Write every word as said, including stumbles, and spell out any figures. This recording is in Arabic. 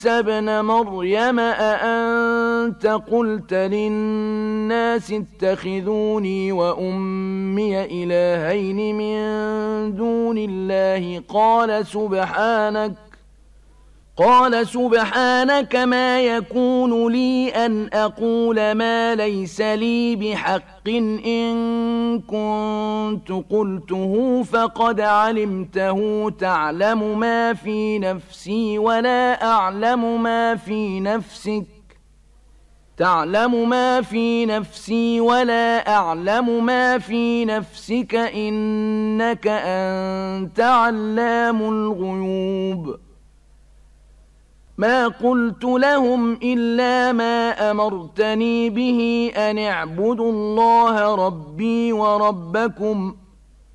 ابن مريم أأنت قلت للناس اتخذوني وأمي إلهين من دون الله قال سبحانك قال سبحانك ما يكون لي أن أقول ما ليس لي بحق إن كنت قلته فقد علمته تعلم ما في نفسي ولا أعلم ما في نفسك تعلم ما في نفسي ولا أعلم ما في نفسك إنك أنت علام الغيوب ما قلت لهم إلا ما أمرتني به أن اعبدوا الله ربي وربكم